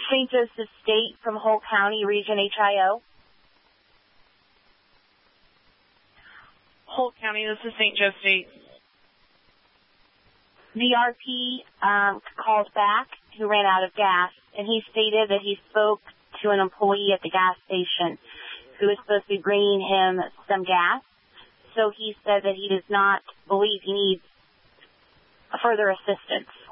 St. Joseph State from Holt County, Region HIO. Holt County, this is St. Joe State. VRP called back who ran out of gas, and he stated that he spoke to an employee at the gas station who was supposed to be bringing him some gas. So he said that he does not believe he needs further assistance.